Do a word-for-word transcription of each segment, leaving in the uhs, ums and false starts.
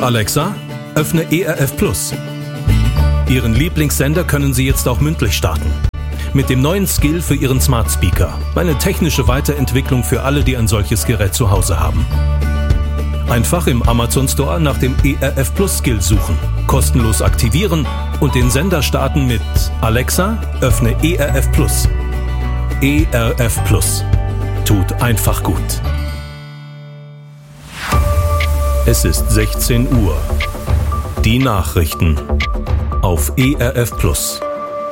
Alexa, öffne E R F Plus. Ihren Lieblingssender können Sie jetzt auch mündlich starten. Mit dem neuen Skill für Ihren Smart Speaker. Eine technische Weiterentwicklung für alle, die ein solches Gerät zu Hause haben. Einfach im Amazon Store nach dem E R F Plus Skill suchen, kostenlos aktivieren und den Sender starten mit Alexa, öffne E R F Plus. E R F Plus. Tut einfach gut. Es ist sechzehn Uhr. Die Nachrichten auf E R F Plus.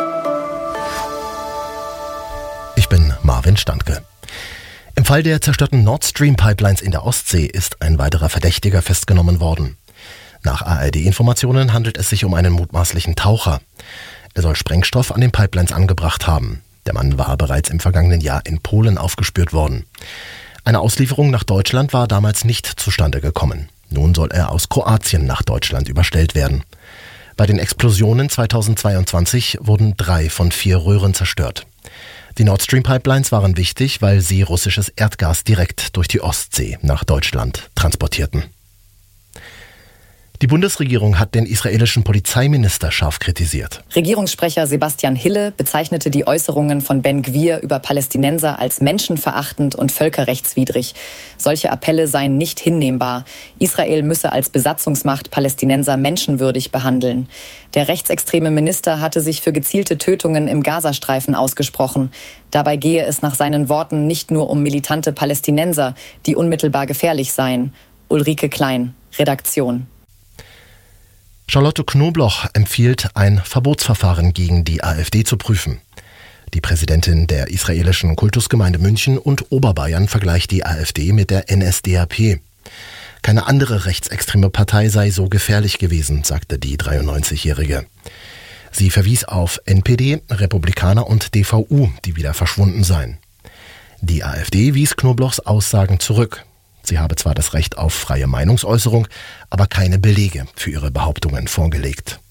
Ich bin Marvin Standke. Im Fall der zerstörten Nord Stream Pipelines in der Ostsee ist ein weiterer Verdächtiger festgenommen worden. Nach A R D-Informationen handelt es sich um einen mutmaßlichen Taucher. Er soll Sprengstoff an den Pipelines angebracht haben. Der Mann war bereits im vergangenen Jahr in Polen aufgespürt worden. Eine Auslieferung nach Deutschland war damals nicht zustande gekommen. Nun soll er aus Kroatien nach Deutschland überstellt werden. Bei den Explosionen zweitausendzweiundzwanzig wurden drei von vier Röhren zerstört. Die Nord Stream Pipelines waren wichtig, weil sie russisches Erdgas direkt durch die Ostsee nach Deutschland transportierten. Die Bundesregierung hat den israelischen Polizeiminister scharf kritisiert. Regierungssprecher Sebastian Hille bezeichnete die Äußerungen von Ben Gvir über Palästinenser als menschenverachtend und völkerrechtswidrig. Solche Appelle seien nicht hinnehmbar. Israel müsse als Besatzungsmacht Palästinenser menschenwürdig behandeln. Der rechtsextreme Minister hatte sich für gezielte Tötungen im Gazastreifen ausgesprochen. Dabei gehe es nach seinen Worten nicht nur um militante Palästinenser, die unmittelbar gefährlich seien. Ulrike Klein, Redaktion. Charlotte Knobloch empfiehlt, ein Verbotsverfahren gegen die AfD zu prüfen. Die Präsidentin der israelischen Kultusgemeinde München und Oberbayern vergleicht die AfD mit der N S D A P. Keine andere rechtsextreme Partei sei so gefährlich gewesen, sagte die dreiundneunzigjährige. Sie verwies auf N P D, Republikaner und D V U, die wieder verschwunden seien. Die AfD wies Knoblochs Aussagen zurück. Sie habe zwar das Recht auf freie Meinungsäußerung, aber keine Belege für ihre Behauptungen vorgelegt.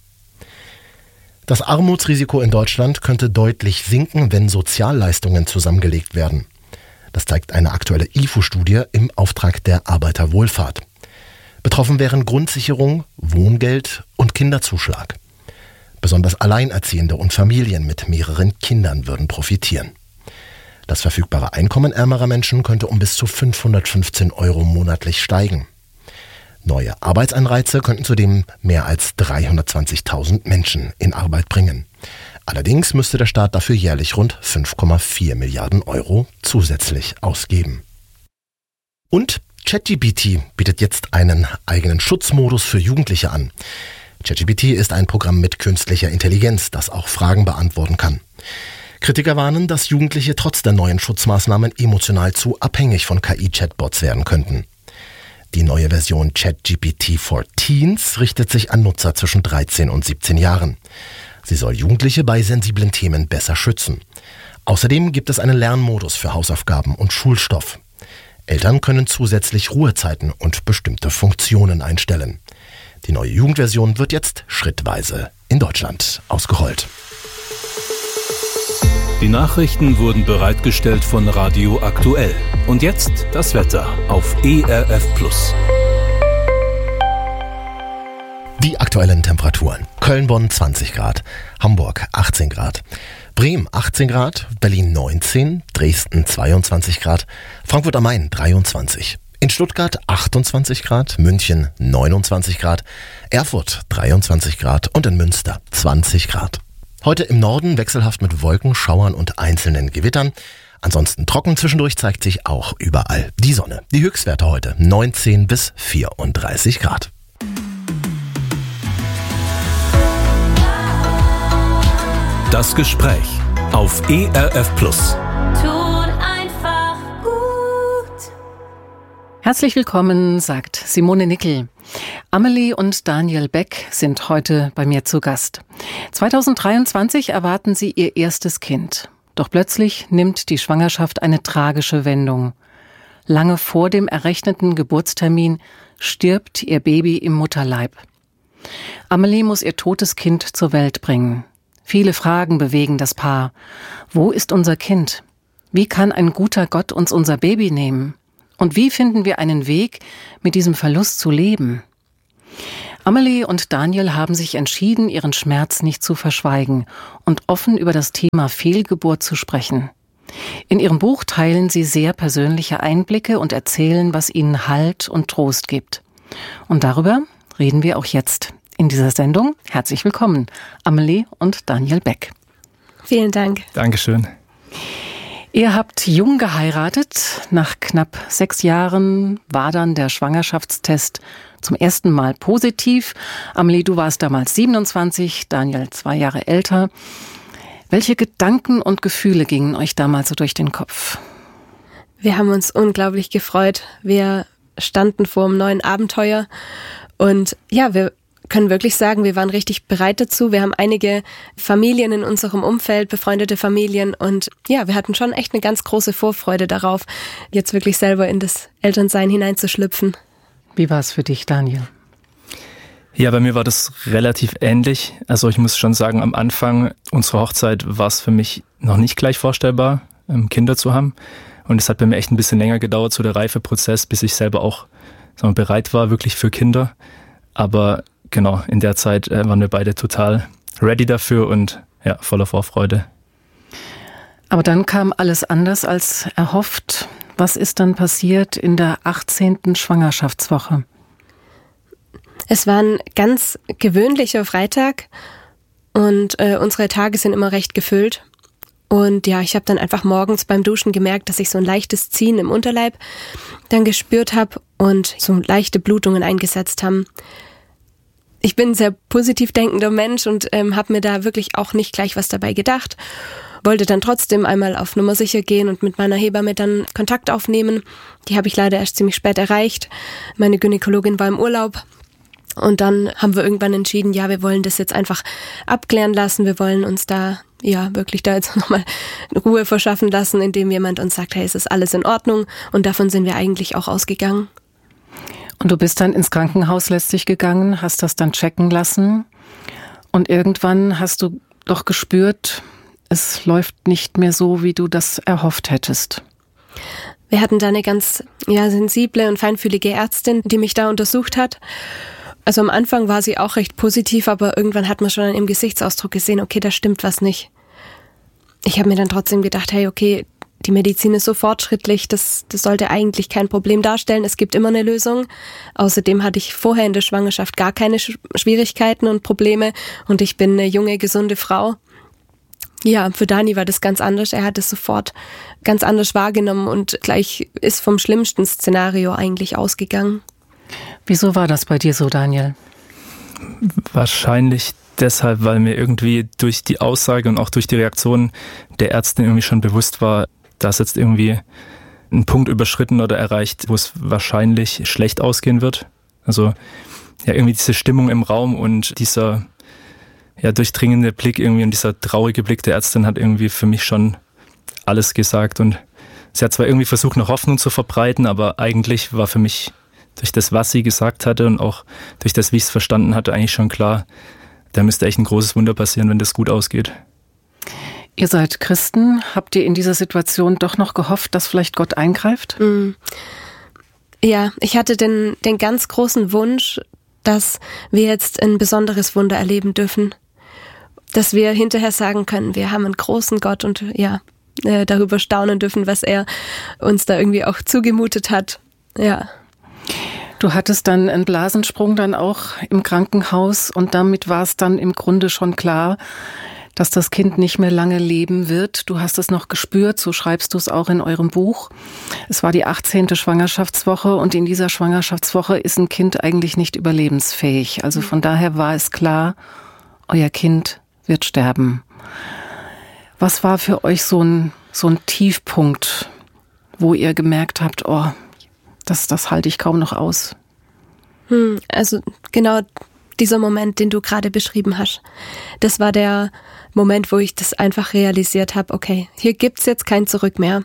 Das Armutsrisiko in Deutschland könnte deutlich sinken, wenn Sozialleistungen zusammengelegt werden. Das zeigt eine aktuelle I F O-Studie im Auftrag der Arbeiterwohlfahrt. Betroffen wären Grundsicherung, Wohngeld und Kinderzuschlag. Besonders Alleinerziehende und Familien mit mehreren Kindern würden profitieren. Das verfügbare Einkommen ärmerer Menschen könnte um bis zu fünfhundertfünfzehn Euro monatlich steigen. Neue Arbeitsanreize könnten zudem mehr als dreihundertzwanzigtausend Menschen in Arbeit bringen. Allerdings müsste der Staat dafür jährlich rund fünf Komma vier Milliarden Euro zusätzlich ausgeben. Und ChatGPT bietet jetzt einen eigenen Schutzmodus für Jugendliche an. ChatGPT ist ein Programm mit künstlicher Intelligenz, das auch Fragen beantworten kann. Kritiker warnen, dass Jugendliche trotz der neuen Schutzmaßnahmen emotional zu abhängig von K I-Chatbots werden könnten. Die neue Version ChatGPT for Teens richtet sich an Nutzer zwischen dreizehn und siebzehn Jahren. Sie soll Jugendliche bei sensiblen Themen besser schützen. Außerdem gibt es einen Lernmodus für Hausaufgaben und Schulstoff. Eltern können zusätzlich Ruhezeiten und bestimmte Funktionen einstellen. Die neue Jugendversion wird jetzt schrittweise in Deutschland ausgerollt. Die Nachrichten wurden bereitgestellt von Radio Aktuell. Und jetzt das Wetter auf E R F Plus. Die aktuellen Temperaturen. Köln-Bonn zwanzig Grad, Hamburg achtzehn Grad, Bremen achtzehn Grad, Berlin neunzehn, Dresden zweiundzwanzig Grad, Frankfurt am Main dreiundzwanzig, in Stuttgart achtundzwanzig Grad, München neunundzwanzig Grad, Erfurt dreiundzwanzig Grad und in Münster zwanzig Grad. Heute im Norden wechselhaft mit Wolken, Schauern und einzelnen Gewittern. Ansonsten trocken, zwischendurch zeigt sich auch überall die Sonne. Die Höchstwerte heute neunzehn bis vierunddreißig Grad. Das Gespräch auf E R F Plus. Tut einfach gut. Herzlich willkommen, sagt Simone Nickel. Amelie und Daniel Beck sind heute bei mir zu Gast. zweitausenddreiundzwanzig erwarten sie ihr erstes Kind. Doch plötzlich nimmt die Schwangerschaft eine tragische Wendung. Lange vor dem errechneten Geburtstermin stirbt ihr Baby im Mutterleib. Amelie muss ihr totes Kind zur Welt bringen. Viele Fragen bewegen das Paar. Wo ist unser Kind? Wie kann ein guter Gott uns unser Baby nehmen? Und wie finden wir einen Weg, mit diesem Verlust zu leben? Amelie und Daniel haben sich entschieden, ihren Schmerz nicht zu verschweigen und offen über das Thema Fehlgeburt zu sprechen. In ihrem Buch teilen sie sehr persönliche Einblicke und erzählen, was ihnen Halt und Trost gibt. Und darüber reden wir auch jetzt in dieser Sendung. Herzlich willkommen, Amelie und Daniel Beck. Vielen Dank. Dankeschön. Ihr habt jung geheiratet. Nach knapp sechs Jahren war dann der Schwangerschaftstest zum ersten Mal positiv. Amelie, du warst damals siebenundzwanzig, Daniel zwei Jahre älter. Welche Gedanken und Gefühle gingen euch damals so durch den Kopf? Wir haben uns unglaublich gefreut. Wir standen vor einem neuen Abenteuer und ja, wir können wirklich sagen, wir waren richtig bereit dazu. Wir haben einige Familien in unserem Umfeld, befreundete Familien und ja, wir hatten schon echt eine ganz große Vorfreude darauf, jetzt wirklich selber in das Elternsein hineinzuschlüpfen. Wie war es für dich, Daniel? Ja, bei mir war das relativ ähnlich. Also ich muss schon sagen, am Anfang unserer Hochzeit war es für mich noch nicht gleich vorstellbar, Kinder zu haben. Und es hat bei mir echt ein bisschen länger gedauert, so der Reifeprozess, bis ich selber auch sagen wir, bereit war, wirklich für Kinder. Aber genau, in der Zeit äh, waren wir beide total ready dafür und ja, voller Vorfreude. Aber dann kam alles anders als erhofft. Was ist dann passiert in der achtzehnten Schwangerschaftswoche? Es war ein ganz gewöhnlicher Freitag und äh, unsere Tage sind immer recht gefüllt. Und ja, ich habe dann einfach morgens beim Duschen gemerkt, dass ich so ein leichtes Ziehen im Unterleib dann gespürt habe und so leichte Blutungen eingesetzt haben. Ich bin ein sehr positiv denkender Mensch und ähm, habe mir da wirklich auch nicht gleich was dabei gedacht. Wollte dann trotzdem einmal auf Nummer sicher gehen und mit meiner Hebamme dann Kontakt aufnehmen. Die habe ich leider erst ziemlich spät erreicht. Meine Gynäkologin war im Urlaub. Und dann haben wir irgendwann entschieden, ja, wir wollen das jetzt einfach abklären lassen. Wir wollen uns da, ja, wirklich da jetzt nochmal Ruhe verschaffen lassen, indem jemand uns sagt, hey, es ist alles in Ordnung. Und davon sind wir eigentlich auch ausgegangen. Und du bist dann ins Krankenhaus letztlich gegangen, hast das dann checken lassen. Und irgendwann hast du doch gespürt, es läuft nicht mehr so, wie du das erhofft hättest. Wir hatten da eine ganz, ja, sensible und feinfühlige Ärztin, die mich da untersucht hat. Also am Anfang war sie auch recht positiv, aber irgendwann hat man schon an ihrem Gesichtsausdruck gesehen, okay, da stimmt was nicht. Ich habe mir dann trotzdem gedacht, hey, okay, die Medizin ist so fortschrittlich, das, das sollte eigentlich kein Problem darstellen. Es gibt immer eine Lösung. Außerdem hatte ich vorher in der Schwangerschaft gar keine Sch- Schwierigkeiten und Probleme und ich bin eine junge, gesunde Frau. Ja, für Dani war das ganz anders. Er hat es sofort ganz anders wahrgenommen und gleich ist vom schlimmsten Szenario eigentlich ausgegangen. Wieso war das bei dir so, Daniel? Wahrscheinlich deshalb, weil mir irgendwie durch die Aussage und auch durch die Reaktion der Ärztin irgendwie schon bewusst war, dass jetzt irgendwie ein Punkt überschritten oder erreicht, wo es wahrscheinlich schlecht ausgehen wird. Also ja, irgendwie diese Stimmung im Raum und dieser ja, durchdringende Blick irgendwie und dieser traurige Blick der Ärztin hat irgendwie für mich schon alles gesagt. Und sie hat zwar irgendwie versucht, noch Hoffnung zu verbreiten, aber eigentlich war für mich durch das, was sie gesagt hatte und auch durch das, wie ich es verstanden hatte, eigentlich schon klar, da müsste echt ein großes Wunder passieren, wenn das gut ausgeht. Ihr seid Christen. Habt ihr in dieser Situation doch noch gehofft, dass vielleicht Gott eingreift? Mm. Ja, ich hatte den, den ganz großen Wunsch, dass wir jetzt ein besonderes Wunder erleben dürfen. Dass wir hinterher sagen können, wir haben einen großen Gott und ja, äh, darüber staunen dürfen, was er uns da irgendwie auch zugemutet hat. Ja. Du hattest dann einen Blasensprung dann auch im Krankenhaus und damit war es dann im Grunde schon klar, dass das Kind nicht mehr lange leben wird. Du hast es noch gespürt, so schreibst du es auch in eurem Buch. Es war die achtzehnte Schwangerschaftswoche und in dieser Schwangerschaftswoche ist ein Kind eigentlich nicht überlebensfähig. Also von daher war es klar, euer Kind wird sterben. Was war für euch so ein, so ein Tiefpunkt, wo ihr gemerkt habt, oh, das, das halte ich kaum noch aus? Hm, also genau dieser Moment, den du gerade beschrieben hast, das war der Moment, wo ich das einfach realisiert habe, okay, hier gibt's jetzt kein Zurück mehr.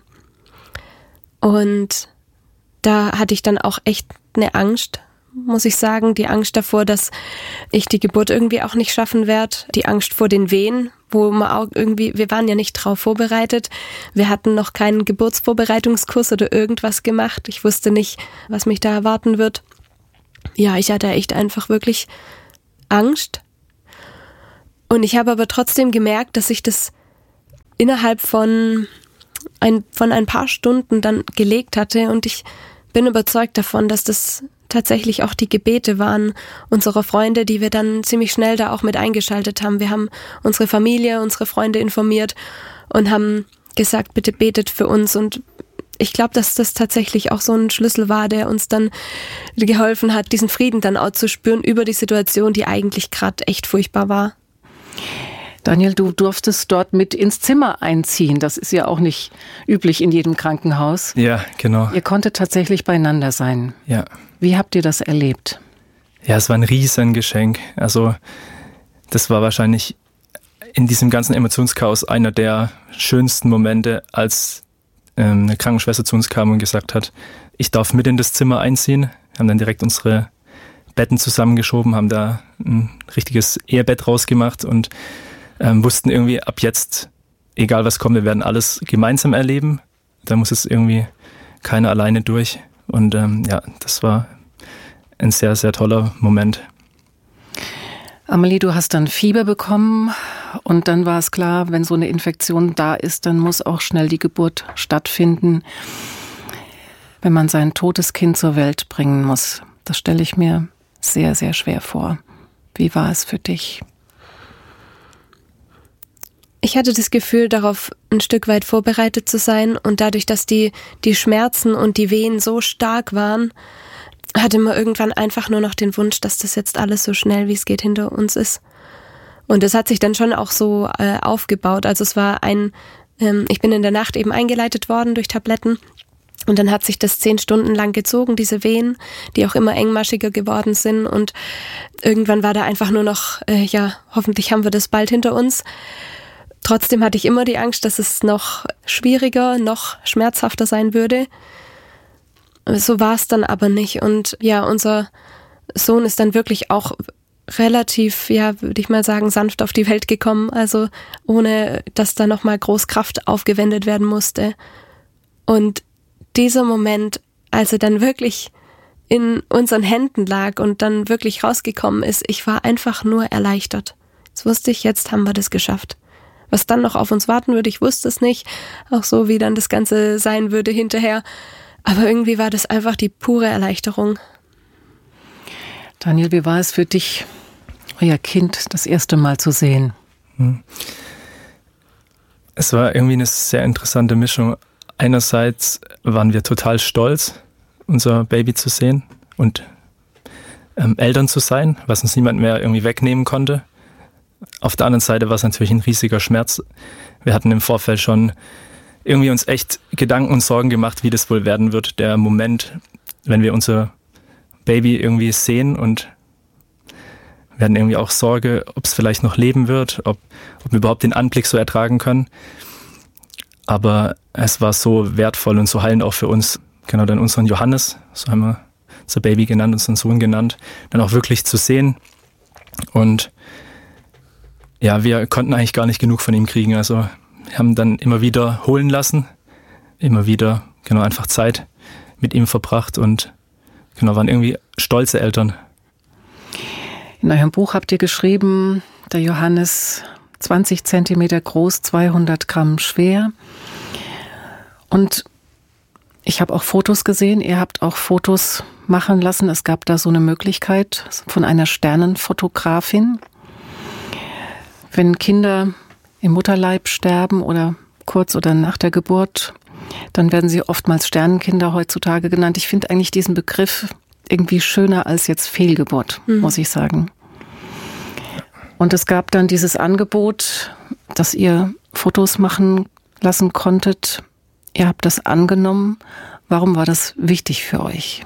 Und da hatte ich dann auch echt eine Angst, muss ich sagen, die Angst davor, dass ich die Geburt irgendwie auch nicht schaffen werde, die Angst vor den Wehen, wo man auch irgendwie, wir waren ja nicht drauf vorbereitet, wir hatten noch keinen Geburtsvorbereitungskurs oder irgendwas gemacht, ich wusste nicht, was mich da erwarten wird. ja, ich hatte echt einfach wirklich Angst. Und ich habe aber trotzdem gemerkt, dass sich das innerhalb von ein, von ein paar Stunden dann gelegt hatte. Und ich bin überzeugt davon, dass das tatsächlich auch die Gebete waren unserer Freunde, die wir dann ziemlich schnell da auch mit eingeschaltet haben. Wir haben unsere Familie, unsere Freunde informiert und haben gesagt, bitte betet für uns. Und ich glaube, dass das tatsächlich auch so ein Schlüssel war, der uns dann geholfen hat, diesen Frieden dann auch zu spüren über die Situation, die eigentlich gerade echt furchtbar war. Daniel, du durftest dort mit ins Zimmer einziehen. Das ist ja auch nicht üblich in jedem Krankenhaus. Ja, genau. Ihr konntet tatsächlich beieinander sein. Ja. Wie habt ihr das erlebt? Ja, es war ein Riesengeschenk. Also das war wahrscheinlich in diesem ganzen Emotionschaos einer der schönsten Momente, als ähm, eine Krankenschwester zu uns kam und gesagt hat, ich darf mit in das Zimmer einziehen. Wir haben dann direkt unsere Betten zusammengeschoben, haben da ein richtiges Ehebett rausgemacht und ähm, wussten irgendwie, ab jetzt, egal was kommt, wir werden alles gemeinsam erleben. Da muss es irgendwie keiner alleine durch. Und ähm, ja, das war ein sehr, sehr toller Moment. Amelie, du hast dann Fieber bekommen und dann war es klar, wenn so eine Infektion da ist, dann muss auch schnell die Geburt stattfinden, wenn man sein totes Kind zur Welt bringen muss. Das stelle ich mir sehr, sehr schwer vor. Wie war es für dich? Ich hatte das Gefühl, darauf ein Stück weit vorbereitet zu sein und dadurch, dass die, die Schmerzen und die Wehen so stark waren, hatte man irgendwann einfach nur noch den Wunsch, dass das jetzt alles so schnell wie es geht hinter uns ist. Und das hat sich dann schon auch so äh, aufgebaut. Also es war ein, ähm, ich bin in der Nacht eben eingeleitet worden durch Tabletten und dann hat sich das zehn Stunden lang gezogen, diese Wehen, die auch immer engmaschiger geworden sind und irgendwann war da einfach nur noch, äh, ja, hoffentlich haben wir das bald hinter uns. Trotzdem hatte ich immer die Angst, dass es noch schwieriger, noch schmerzhafter sein würde. So war es dann aber nicht. Und ja, unser Sohn ist dann wirklich auch relativ, ja, würde ich mal sagen, sanft auf die Welt gekommen. Also ohne, dass da nochmal groß Kraft aufgewendet werden musste. Und dieser Moment, als er dann wirklich in unseren Händen lag und dann wirklich rausgekommen ist, ich war einfach nur erleichtert. Jetzt wusste ich, jetzt haben wir das geschafft. Was dann noch auf uns warten würde, ich wusste es nicht. Auch so, wie dann das Ganze sein würde hinterher. Aber irgendwie war das einfach die pure Erleichterung. Daniel, wie war es für dich, euer Kind das erste Mal zu sehen? Es war irgendwie eine sehr interessante Mischung. Einerseits waren wir total stolz, unser Baby zu sehen und ähm, Eltern zu sein, was uns niemand mehr irgendwie wegnehmen konnte. Auf der anderen Seite war es natürlich ein riesiger Schmerz. Wir hatten im Vorfeld schon irgendwie uns echt Gedanken und Sorgen gemacht, wie das wohl werden wird. Der Moment, wenn wir unser Baby irgendwie sehen und wir hatten irgendwie auch Sorge, ob es vielleicht noch leben wird, ob, ob wir überhaupt den Anblick so ertragen können. Aber es war so wertvoll und so heilend auch für uns. Genau, dann unseren Johannes, so haben wir unser Baby genannt, unseren Sohn genannt, dann auch wirklich zu sehen. Und ja, wir konnten eigentlich gar nicht genug von ihm kriegen. Also wir haben dann immer wieder holen lassen, immer wieder genau einfach Zeit mit ihm verbracht und genau waren irgendwie stolze Eltern. In eurem Buch habt ihr geschrieben, der Johannes zwanzig Zentimeter groß, zweihundert Gramm schwer. Und ich habe auch Fotos gesehen, ihr habt auch Fotos machen lassen. Es gab da so eine Möglichkeit von einer Sternenfotografin. Wenn Kinder im Mutterleib sterben oder kurz oder nach der Geburt, dann werden sie oftmals Sternenkinder heutzutage genannt. Ich finde eigentlich diesen Begriff irgendwie schöner als jetzt Fehlgeburt, mhm. muss ich sagen. Und es gab dann dieses Angebot, dass ihr Fotos machen lassen konntet. Ihr habt das angenommen. Warum war das wichtig für euch?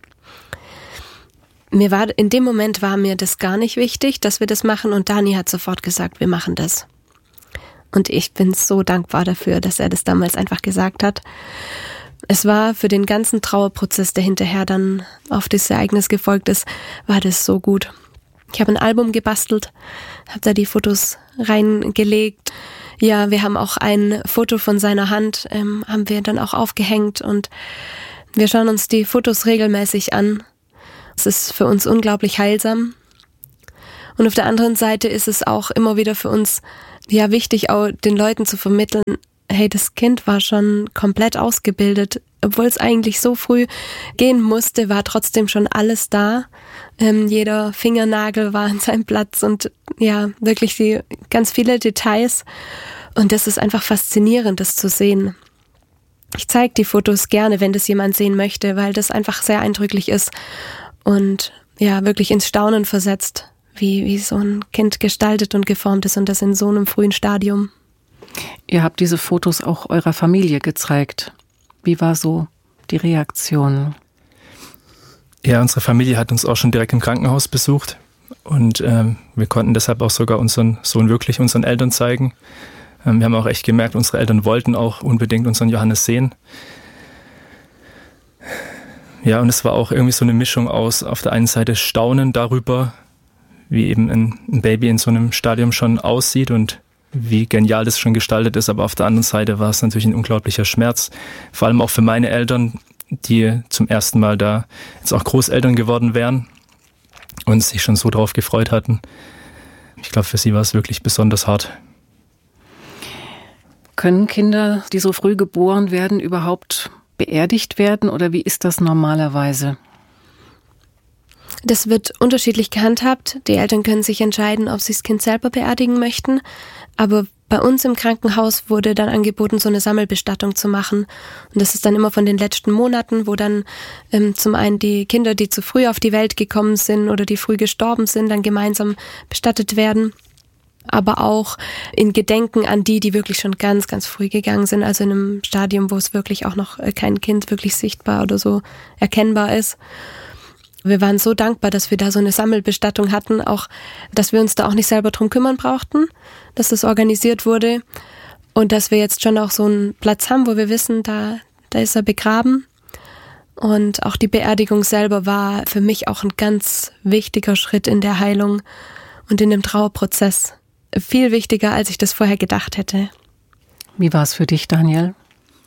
Mir war, in dem Moment war mir das gar nicht wichtig, dass wir das machen und Dani hat sofort gesagt, wir machen das. Und ich bin so dankbar dafür, dass er das damals einfach gesagt hat. Es war für den ganzen Trauerprozess, der hinterher dann auf das Ereignis gefolgt ist, war das so gut. Ich habe ein Album gebastelt, habe da die Fotos reingelegt. Ja, wir haben auch ein Foto von seiner Hand, ähm, haben wir dann auch aufgehängt und wir schauen uns die Fotos regelmäßig an. Es ist für uns unglaublich heilsam. Und auf der anderen Seite ist es auch immer wieder für uns ja wichtig, auch den Leuten zu vermitteln, hey, das Kind war schon komplett ausgebildet. Obwohl es eigentlich so früh gehen musste, war trotzdem schon alles da. Ähm, jeder Fingernagel war an seinem Platz und ja, wirklich die ganz viele Details. Und das ist einfach faszinierend, das zu sehen. Ich zeige die Fotos gerne, wenn das jemand sehen möchte, weil das einfach sehr eindrücklich ist und ja, wirklich ins Staunen versetzt, wie, wie so ein Kind gestaltet und geformt ist und das in so einem frühen Stadium. Ihr habt diese Fotos auch eurer Familie gezeigt. Wie war so die Reaktion? Ja, unsere Familie hat uns auch schon direkt im Krankenhaus besucht und ähm, wir konnten deshalb auch sogar unseren Sohn wirklich unseren Eltern zeigen. Ähm, wir haben auch echt gemerkt, unsere Eltern wollten auch unbedingt unseren Johannes sehen. Ja, und es war auch irgendwie so eine Mischung aus auf der einen Seite Staunen darüber, wie eben ein, ein Baby in so einem Stadium schon aussieht und wie genial das schon gestaltet ist, aber auf der anderen Seite war es natürlich ein unglaublicher Schmerz, vor allem auch für meine Eltern, die zum ersten Mal da jetzt auch Großeltern geworden wären und sich schon so drauf gefreut hatten. Ich glaube, für sie war es wirklich besonders hart. Können Kinder, die so früh geboren werden, überhaupt beerdigt werden oder wie ist das normalerweise? Das wird unterschiedlich gehandhabt. Die Eltern können sich entscheiden, ob sie das Kind selber beerdigen möchten. Aber bei uns im Krankenhaus wurde dann angeboten, so eine Sammelbestattung zu machen. Und das ist dann immer von den letzten Monaten, wo dann ähm, zum einen die Kinder, die zu früh auf die Welt gekommen sind oder die früh gestorben sind, dann gemeinsam bestattet werden. Aber auch in Gedenken an die, die wirklich schon ganz, ganz früh gegangen sind. Also in einem Stadium, wo es wirklich auch noch kein Kind wirklich sichtbar oder so erkennbar ist. Wir waren so dankbar, dass wir da so eine Sammelbestattung hatten, auch, dass wir uns da auch nicht selber drum kümmern brauchten, dass das organisiert wurde und dass wir jetzt schon auch so einen Platz haben, wo wir wissen, da, da ist er begraben. Und auch die Beerdigung selber war für mich auch ein ganz wichtiger Schritt in der Heilung und in dem Trauerprozess. Viel wichtiger, als ich das vorher gedacht hätte. Wie war es für dich, Daniel?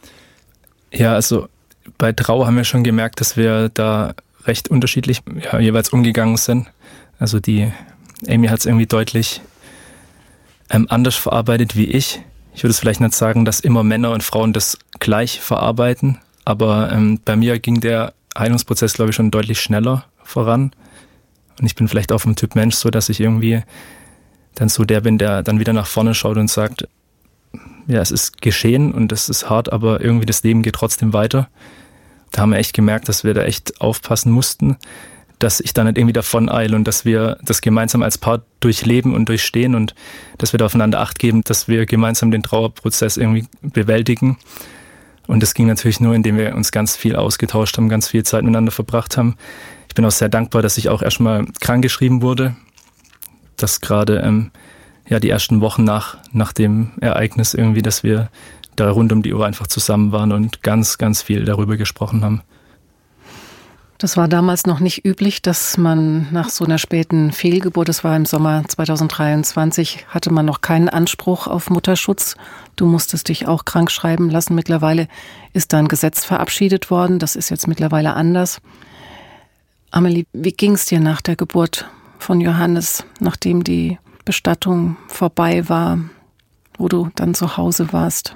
Ja, also bei Trauer haben wir schon gemerkt, dass wir da recht unterschiedlich ja, jeweils umgegangen sind. Also die Amy hat es irgendwie deutlich ähm, anders verarbeitet wie ich. Ich würde es vielleicht nicht sagen, dass immer Männer und Frauen das gleich verarbeiten, aber ähm, bei mir ging der Heilungsprozess, glaube ich, schon deutlich schneller voran. Und ich bin vielleicht auch vom Typ Mensch so, dass ich irgendwie dann so der bin, der dann wieder nach vorne schaut und sagt, ja, es ist geschehen und es ist hart, aber irgendwie das Leben geht trotzdem weiter. Da haben wir echt gemerkt, dass wir da echt aufpassen mussten, dass ich da nicht irgendwie davon eile und dass wir das gemeinsam als Paar durchleben und durchstehen und dass wir da aufeinander Acht geben, dass wir gemeinsam den Trauerprozess irgendwie bewältigen. Und das ging natürlich nur, indem wir uns ganz viel ausgetauscht haben, ganz viel Zeit miteinander verbracht haben. Ich bin auch sehr dankbar, dass ich auch erstmal krankgeschrieben wurde, dass gerade ähm, ja die ersten Wochen nach, nach dem Ereignis irgendwie, dass wir da rund um die Uhr einfach zusammen waren und ganz, ganz viel darüber gesprochen haben. Das war damals noch nicht üblich, dass man nach so einer späten Fehlgeburt, das war im Sommer zweitausenddreiundzwanzig, hatte man noch keinen Anspruch auf Mutterschutz. Du musstest dich auch krank schreiben lassen. Mittlerweile ist da ein Gesetz verabschiedet worden. Das ist jetzt mittlerweile anders. Amelie, wie ging es dir nach der Geburt von Johannes, nachdem die Bestattung vorbei war, wo du dann zu Hause warst?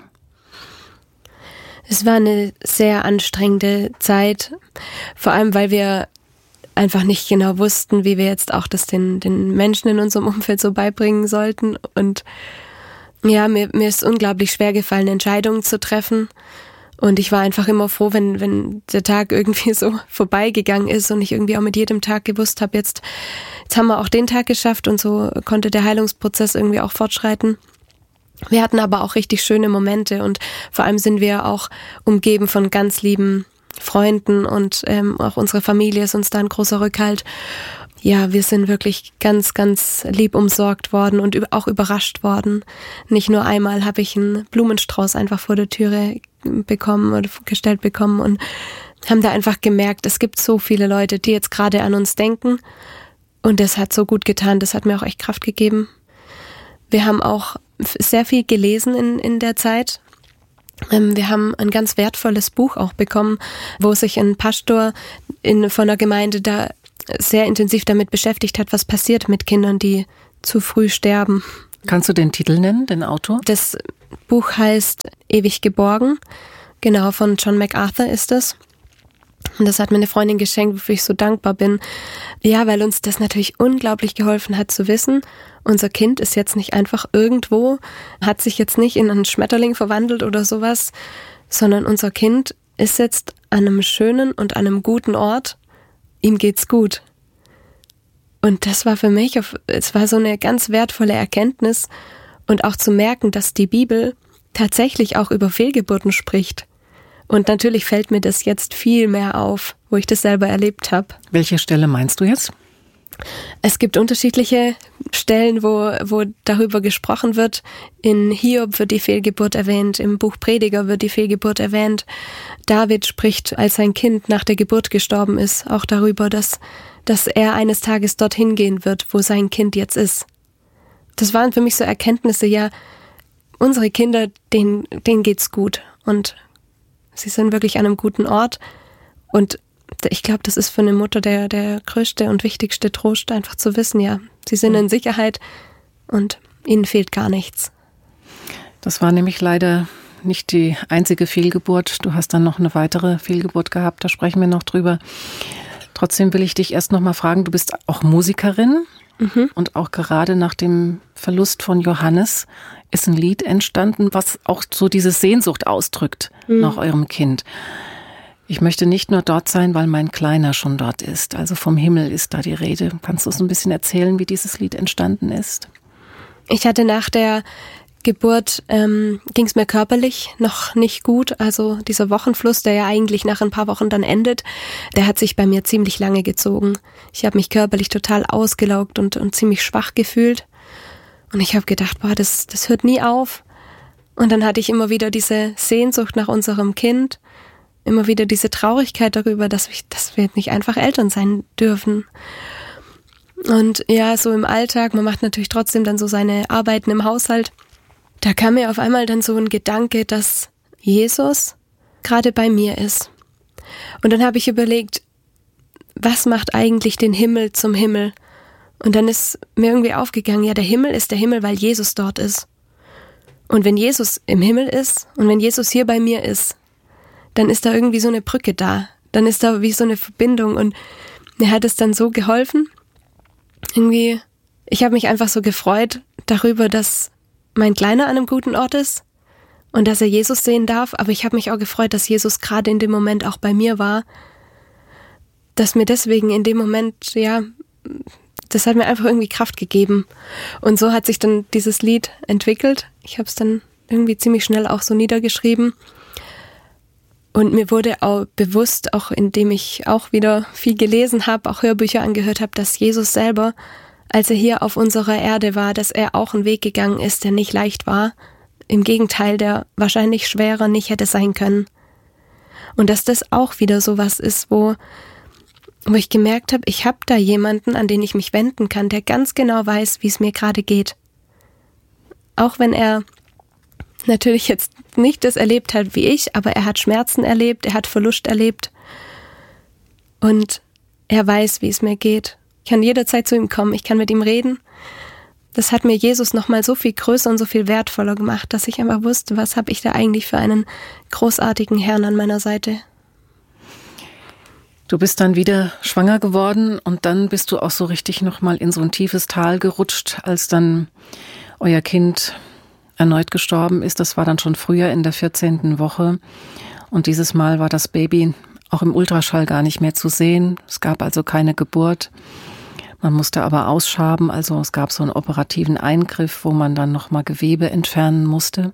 Es war eine sehr anstrengende Zeit, vor allem weil wir einfach nicht genau wussten, wie wir jetzt auch das den, den Menschen in unserem Umfeld so beibringen sollten. Und ja, mir, mir ist unglaublich schwer gefallen, Entscheidungen zu treffen. Und ich war einfach immer froh, wenn, wenn der Tag irgendwie so vorbeigegangen ist und ich irgendwie auch mit jedem Tag gewusst habe, jetzt, jetzt haben wir auch den Tag geschafft und so konnte der Heilungsprozess irgendwie auch fortschreiten. Wir hatten aber auch richtig schöne Momente und vor allem sind wir auch umgeben von ganz lieben Freunden und ähm, auch unsere Familie ist uns da ein großer Rückhalt. Ja, wir sind wirklich ganz, ganz lieb umsorgt worden und auch überrascht worden. Nicht nur einmal habe ich einen Blumenstrauß einfach vor der Türe bekommen oder gestellt bekommen und haben da einfach gemerkt, es gibt so viele Leute, die jetzt gerade an uns denken und das hat so gut getan, das hat mir auch echt Kraft gegeben. Wir haben auch sehr viel gelesen in, in der Zeit. Wir haben ein ganz wertvolles Buch auch bekommen, wo sich ein Pastor in, von der Gemeinde da sehr intensiv damit beschäftigt hat, was passiert mit Kindern, die zu früh sterben. Kannst du den Titel nennen, den Autor? Das Buch heißt Ewig geborgen. Genau, von John MacArthur ist das. Und das hat mir eine Freundin geschenkt, wofür ich so dankbar bin. Ja, weil uns das natürlich unglaublich geholfen hat zu wissen, unser Kind ist jetzt nicht einfach irgendwo, hat sich jetzt nicht in einen Schmetterling verwandelt oder sowas, sondern unser Kind ist jetzt an einem schönen und an einem guten Ort. Ihm geht's gut. Und das war für mich, es war so eine ganz wertvolle Erkenntnis und auch zu merken, dass die Bibel tatsächlich auch über Fehlgeburten spricht. Und natürlich fällt mir das jetzt viel mehr auf, wo ich das selber erlebt habe. Welche Stelle meinst du jetzt? Es gibt unterschiedliche Stellen, wo, wo darüber gesprochen wird. In Hiob wird die Fehlgeburt erwähnt, im Buch Prediger wird die Fehlgeburt erwähnt. David spricht, als sein Kind nach der Geburt gestorben ist, auch darüber, dass, dass er eines Tages dorthin gehen wird, wo sein Kind jetzt ist. Das waren für mich so Erkenntnisse, ja, unsere Kinder, denen, denen geht's gut und sie sind wirklich an einem guten Ort und ich glaube, das ist für eine Mutter der, der größte und wichtigste Trost, einfach zu wissen, ja, sie sind in Sicherheit und ihnen fehlt gar nichts. Das war nämlich leider nicht die einzige Fehlgeburt. Du hast dann noch eine weitere Fehlgeburt gehabt, da sprechen wir noch drüber. Trotzdem will ich dich erst noch mal fragen, du bist auch Musikerin mhm. und auch gerade nach dem Verlust von Johannes ist ein Lied entstanden, was auch so diese Sehnsucht ausdrückt mhm. nach eurem Kind. Ich möchte nicht nur dort sein, weil mein Kleiner schon dort ist. Also vom Himmel ist da die Rede. Kannst du uns ein bisschen erzählen, wie dieses Lied entstanden ist? Ich hatte nach der Geburt, ähm, ging es mir körperlich noch nicht gut. Also dieser Wochenfluss, der ja eigentlich nach ein paar Wochen dann endet, der hat sich bei mir ziemlich lange gezogen. Ich habe mich körperlich total ausgelaugt und, und ziemlich schwach gefühlt. Und ich habe gedacht, boah, das, das hört nie auf. Und dann hatte ich immer wieder diese Sehnsucht nach unserem Kind. Immer wieder diese Traurigkeit darüber, dass wir, dass wir nicht einfach Eltern sein dürfen. Und ja, so im Alltag, man macht natürlich trotzdem dann so seine Arbeiten im Haushalt. Da kam mir auf einmal dann so ein Gedanke, dass Jesus gerade bei mir ist. Und dann habe ich überlegt, was macht eigentlich den Himmel zum Himmel? Und dann ist mir irgendwie aufgegangen, ja, der Himmel ist der Himmel, weil Jesus dort ist. Und wenn Jesus im Himmel ist und wenn Jesus hier bei mir ist, dann ist da irgendwie so eine Brücke da. Dann ist da wie so eine Verbindung und mir hat es dann so geholfen. Irgendwie, ich habe mich einfach so gefreut darüber, dass mein Kleiner an einem guten Ort ist und dass er Jesus sehen darf. Aber ich habe mich auch gefreut, dass Jesus gerade in dem Moment auch bei mir war. Dass mir deswegen in dem Moment, ja, das hat mir einfach irgendwie Kraft gegeben. Und so hat sich dann dieses Lied entwickelt. Ich habe es dann irgendwie ziemlich schnell auch so niedergeschrieben. Und mir wurde auch bewusst, auch indem ich auch wieder viel gelesen habe, auch Hörbücher angehört habe, dass Jesus selber, als er hier auf unserer Erde war, dass er auch einen Weg gegangen ist, der nicht leicht war. Im Gegenteil, der wahrscheinlich schwerer nicht hätte sein können. Und dass das auch wieder sowas ist, wo, wo ich gemerkt habe, ich habe da jemanden, an den ich mich wenden kann, der ganz genau weiß, wie es mir gerade geht. Auch wenn er natürlich jetzt nicht das erlebt hat wie ich, aber er hat Schmerzen erlebt, er hat Verlust erlebt und er weiß, wie es mir geht. Ich kann jederzeit zu ihm kommen, ich kann mit ihm reden. Das hat mir Jesus nochmal so viel größer und so viel wertvoller gemacht, dass ich einfach wusste, was habe ich da eigentlich für einen großartigen Herrn an meiner Seite. Du bist dann wieder schwanger geworden und dann bist du auch so richtig nochmal in so ein tiefes Tal gerutscht, als dann euer Kind erneut gestorben ist. Das war dann schon früher in der vierzehnten Woche. Und dieses Mal war das Baby auch im Ultraschall gar nicht mehr zu sehen. Es gab also keine Geburt. Man musste aber ausschaben. Also es gab so einen operativen Eingriff, wo man dann nochmal Gewebe entfernen musste.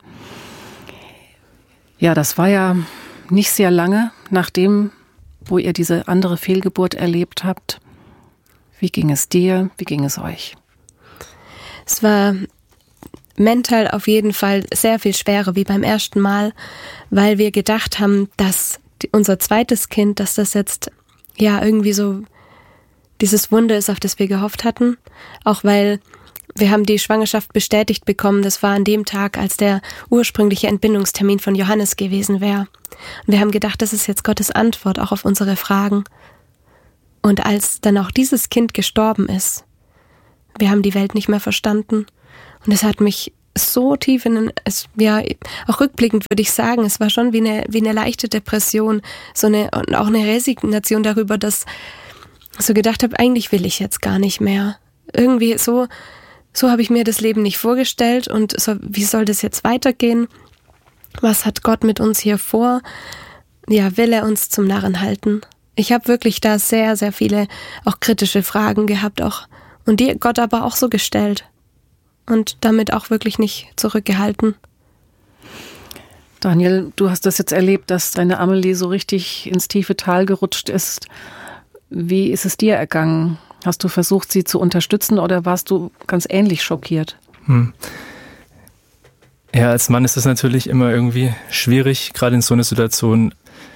Ja, das war ja nicht sehr lange nachdem, wo ihr diese andere Fehlgeburt erlebt habt. Wie ging es dir? Wie ging es euch? Es war mental auf jeden Fall sehr viel schwerer wie beim ersten Mal, weil wir gedacht haben, dass die, unser zweites Kind, dass das jetzt ja irgendwie so dieses Wunder ist, auf das wir gehofft hatten. Auch weil wir haben die Schwangerschaft bestätigt bekommen, das war an dem Tag, als der ursprüngliche Entbindungstermin von Johannes gewesen wäre. Und wir haben gedacht, das ist jetzt Gottes Antwort auch auf unsere Fragen. Und als dann auch dieses Kind gestorben ist, wir haben die Welt nicht mehr verstanden. Und es hat mich so tief in den, es, ja, auch rückblickend würde ich sagen, es war schon wie eine, wie eine leichte Depression, so eine, und auch eine Resignation darüber, dass ich so gedacht habe, eigentlich will ich jetzt gar nicht mehr. Irgendwie so, so habe ich mir das Leben nicht vorgestellt und so, wie soll das jetzt weitergehen? Was hat Gott mit uns hier vor? Ja, will er uns zum Narren halten? Ich habe wirklich da sehr, sehr viele auch kritische Fragen gehabt auch und die Gott aber auch so gestellt. Und damit auch wirklich nicht zurückgehalten. Daniel, du hast das jetzt erlebt, dass deine Amelie so richtig ins tiefe Tal gerutscht ist. Wie ist es dir ergangen? Hast du versucht, sie zu unterstützen oder warst du ganz ähnlich schockiert? Hm. Ja, als Mann ist das natürlich immer irgendwie schwierig, gerade in so einer Situation,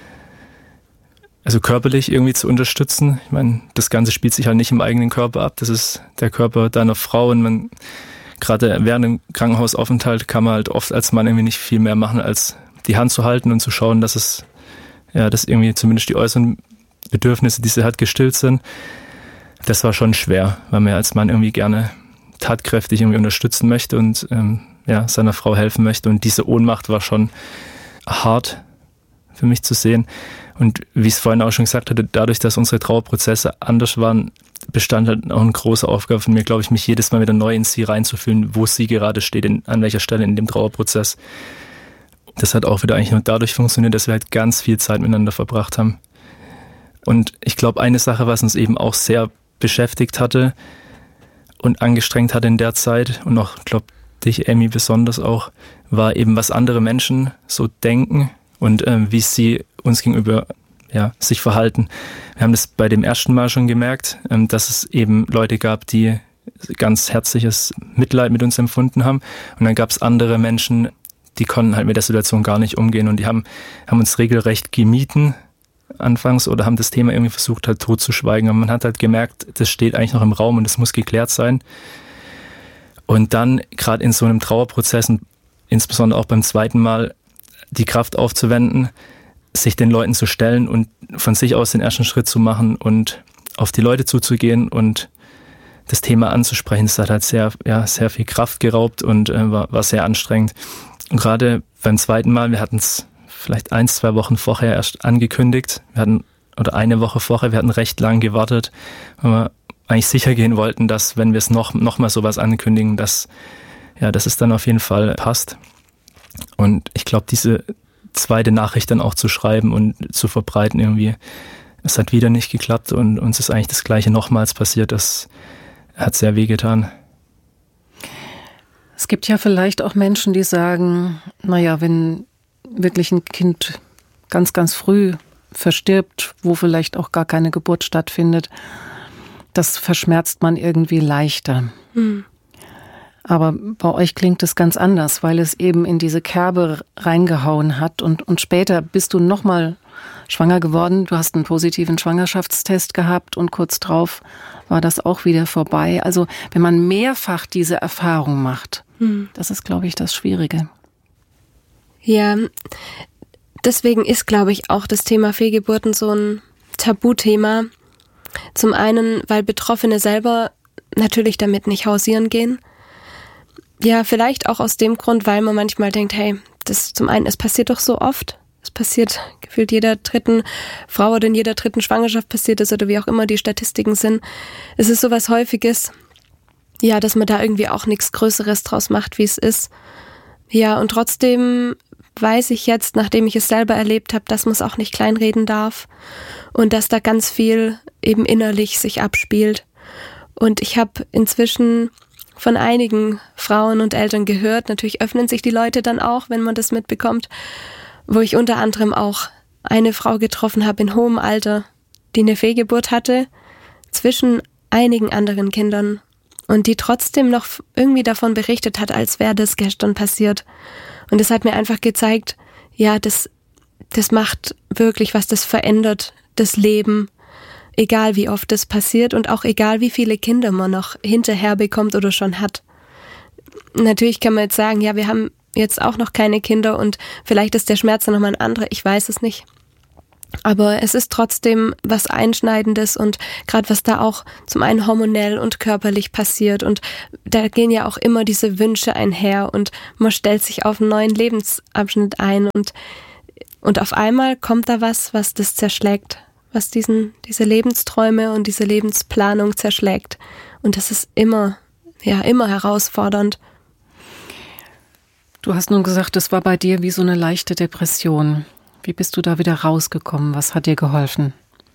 also körperlich irgendwie zu unterstützen. Ich meine, das Ganze spielt sich halt nicht im eigenen Körper ab. Das ist der Körper deiner Frau und man gerade während dem Krankenhausaufenthalt kann man halt oft als Mann irgendwie nicht viel mehr machen, als die Hand zu halten und zu schauen, dass es, ja, dass irgendwie zumindest die äußeren Bedürfnisse, die sie hat, gestillt sind. Das war schon schwer, weil man als Mann irgendwie gerne tatkräftig irgendwie unterstützen möchte und ähm, ja, seiner Frau helfen möchte. Und diese Ohnmacht war schon hart für mich zu sehen. Und wie ich es vorhin auch schon gesagt hatte, dadurch, dass unsere Trauerprozesse anders waren, bestand halt auch eine große Aufgabe von mir, glaube ich, mich jedes Mal wieder neu in sie reinzufühlen, wo sie gerade steht, in, an welcher Stelle in dem Trauerprozess. Das hat auch wieder eigentlich nur dadurch funktioniert, dass wir halt ganz viel Zeit miteinander verbracht haben. Und ich glaube, eine Sache, was uns eben auch sehr beschäftigt hatte und angestrengt hatte in der Zeit und auch, glaube dich, Amy, besonders auch, war eben, was andere Menschen so denken und ähm, wie sie uns gegenüber ja, sich verhalten. Wir haben das bei dem ersten Mal schon gemerkt, ähm, dass es eben Leute gab, die ganz herzliches Mitleid mit uns empfunden haben. Und dann gab es andere Menschen, die konnten halt mit der Situation gar nicht umgehen und die haben, haben uns regelrecht gemieden anfangs oder haben das Thema irgendwie versucht halt totzuschweigen. Aber man hat halt gemerkt, das steht eigentlich noch im Raum und es muss geklärt sein. Und dann gerade in so einem Trauerprozess und insbesondere auch beim zweiten Mal die Kraft aufzuwenden, sich den Leuten zu stellen und von sich aus den ersten Schritt zu machen und auf die Leute zuzugehen und das Thema anzusprechen, das hat halt sehr, ja, sehr viel Kraft geraubt und äh, war, war sehr anstrengend. Und gerade beim zweiten Mal, wir hatten es vielleicht ein, zwei Wochen vorher erst angekündigt, wir hatten, oder eine Woche vorher, wir hatten recht lang gewartet, weil wir eigentlich sicher gehen wollten, dass, wenn wir es noch, noch mal sowas ankündigen, dass, ja, dass es dann auf jeden Fall passt. Und ich glaube, diese zweite Nachricht dann auch zu schreiben und zu verbreiten irgendwie, es hat wieder nicht geklappt und uns ist eigentlich das Gleiche nochmals passiert. Das hat sehr wehgetan. Es gibt ja vielleicht auch Menschen, die sagen, naja, wenn wirklich ein Kind ganz, ganz früh verstirbt, wo vielleicht auch gar keine Geburt stattfindet, das verschmerzt man irgendwie leichter. Mhm. Aber bei euch klingt es ganz anders, weil es eben in diese Kerbe reingehauen hat und, und später bist du nochmal schwanger geworden. Du hast einen positiven Schwangerschaftstest gehabt und kurz drauf war das auch wieder vorbei. Also wenn man mehrfach diese Erfahrung macht, hm. das ist, glaube ich, das Schwierige. Ja, deswegen ist, glaube ich, auch das Thema Fehlgeburten so ein Tabuthema. Zum einen, weil Betroffene selber natürlich damit nicht hausieren gehen. Ja, vielleicht auch aus dem Grund, weil man manchmal denkt, hey, das zum einen, es passiert doch so oft. Es passiert gefühlt jeder dritten Frau oder in jeder dritten Schwangerschaft passiert es oder wie auch immer die Statistiken sind. Es ist sowas Häufiges, ja, dass man da irgendwie auch nichts Größeres draus macht, wie es ist. Ja, und trotzdem weiß ich jetzt, nachdem ich es selber erlebt habe, dass man es auch nicht kleinreden darf und dass da ganz viel eben innerlich sich abspielt. Und ich habe inzwischen von einigen Frauen und Eltern gehört, natürlich öffnen sich die Leute dann auch, wenn man das mitbekommt, wo ich unter anderem auch eine Frau getroffen habe in hohem Alter, die eine Fehlgeburt hatte, zwischen einigen anderen Kindern und die trotzdem noch irgendwie davon berichtet hat, als wäre das gestern passiert. Und das hat mir einfach gezeigt, ja, das, das macht wirklich was, das verändert das Leben, egal wie oft das passiert und auch egal wie viele Kinder man noch hinterher bekommt oder schon hat. Natürlich kann man jetzt sagen, ja, wir haben jetzt auch noch keine Kinder und vielleicht ist der Schmerz dann nochmal ein anderer, ich weiß es nicht. Aber es ist trotzdem was Einschneidendes und gerade was da auch zum einen hormonell und körperlich passiert und da gehen ja auch immer diese Wünsche einher und man stellt sich auf einen neuen Lebensabschnitt ein und, und auf einmal kommt da was, was das zerschlägt, was diesen, diese Lebensträume und diese Lebensplanung zerschlägt und das ist immer, ja, immer herausfordernd. Du hast nun gesagt, es war bei dir wie so eine leichte Depression. Wie bist du da wieder rausgekommen? Was hat dir geholfen?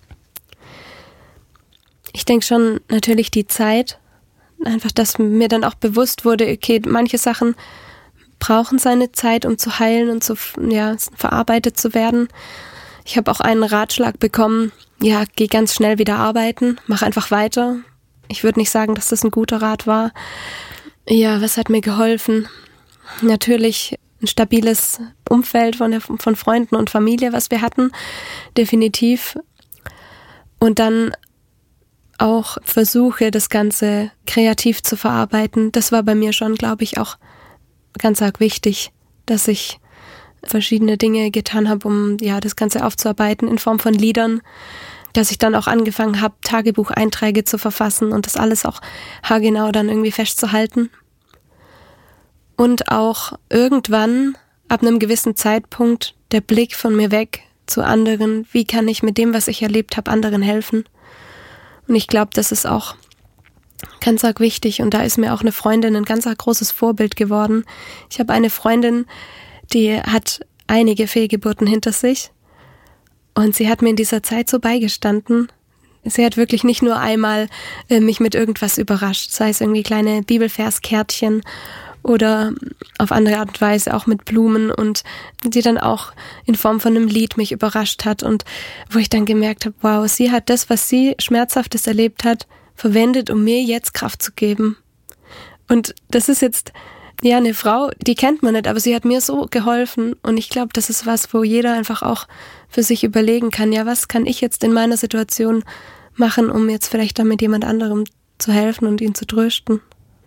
Ich denke schon natürlich die Zeit. Einfach, dass mir dann auch bewusst wurde, okay, manche Sachen brauchen seine Zeit, um zu heilen und zu, ja, verarbeitet zu werden. Ich habe auch einen Ratschlag bekommen, ja, geh ganz schnell wieder arbeiten, mach einfach weiter. Ich würde nicht sagen, dass das ein guter Rat war. Ja, was hat mir geholfen? Natürlich ein stabiles Umfeld von, der, von Freunden und Familie, was wir hatten, definitiv. Und dann auch Versuche, das Ganze kreativ zu verarbeiten. Das war bei mir schon, glaube ich, auch ganz arg wichtig, dass ich verschiedene Dinge getan habe, um ja das Ganze aufzuarbeiten in Form von Liedern. Dass ich dann auch angefangen habe, Tagebucheinträge zu verfassen und das alles auch haargenau dann irgendwie festzuhalten. Und auch irgendwann, ab einem gewissen Zeitpunkt, der Blick von mir weg zu anderen. Wie kann ich mit dem, was ich erlebt habe, anderen helfen? Und ich glaube, das ist auch ganz arg wichtig. Und da ist mir auch eine Freundin ein ganz arg großes Vorbild geworden. Ich habe eine Freundin, die hat einige Fehlgeburten hinter sich. Und sie hat mir in dieser Zeit so beigestanden. Sie hat wirklich nicht nur einmal äh, mich mit irgendwas überrascht, sei es irgendwie kleine Bibelverskärtchen oder auf andere Art und Weise auch mit Blumen und die dann auch in Form von einem Lied mich überrascht hat und wo ich dann gemerkt habe, wow, sie hat das, was sie Schmerzhaftes erlebt hat, verwendet, um mir jetzt Kraft zu geben. Und das ist jetzt, ja, eine Frau, die kennt man nicht, aber sie hat mir so geholfen und ich glaube, das ist was, wo jeder einfach auch für sich überlegen kann, ja, was kann ich jetzt in meiner Situation machen, um jetzt vielleicht damit jemand anderem zu helfen und ihn zu trösten.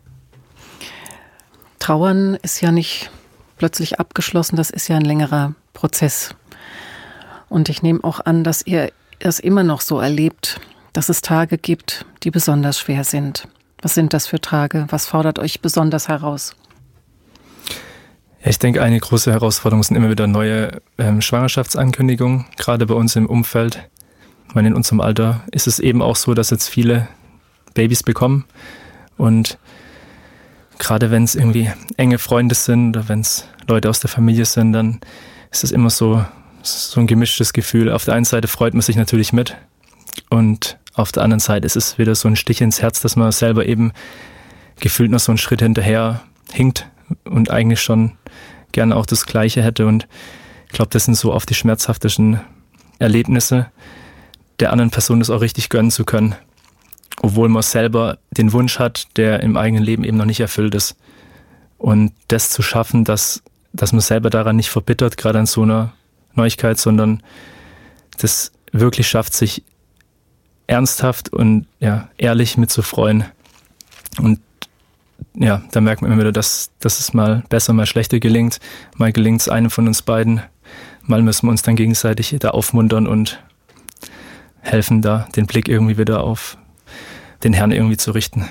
Trauern ist ja nicht plötzlich abgeschlossen, das ist ja ein längerer Prozess. Und ich nehme auch an, dass ihr es immer noch so erlebt, dass es Tage gibt, die besonders schwer sind. Was sind das für Tage? Was fordert euch besonders heraus? Ja, ich denke, eine große Herausforderung sind immer wieder neue ähm, Schwangerschaftsankündigungen, gerade bei uns im Umfeld. Ich meine, in unserem Alter ist es eben auch so, dass jetzt viele Babys bekommen und gerade wenn es irgendwie enge Freunde sind oder wenn es Leute aus der Familie sind, dann ist es immer so, so ein gemischtes Gefühl. Auf der einen Seite freut man sich natürlich mit und auf der anderen Seite ist es wieder so ein Stich ins Herz, dass man selber eben gefühlt noch so einen Schritt hinterher hinkt und eigentlich schon gerne auch das Gleiche hätte. Und ich glaube, das sind so oft die schmerzhaftesten Erlebnisse, der anderen Person das auch richtig gönnen zu können. Obwohl man selber den Wunsch hat, der im eigenen Leben eben noch nicht erfüllt ist. Und das zu schaffen, dass, dass man selber daran nicht verbittert, gerade an so einer Neuigkeit, sondern das wirklich schafft, sich ernsthaft und ja, ehrlich mitzufreuen. Und ja, da merkt man immer wieder, dass, dass es mal besser, mal schlechter gelingt. Mal gelingt es einem von uns beiden. Mal müssen wir uns dann gegenseitig da aufmuntern und helfen, da den Blick irgendwie wieder auf den Herrn irgendwie zu richten.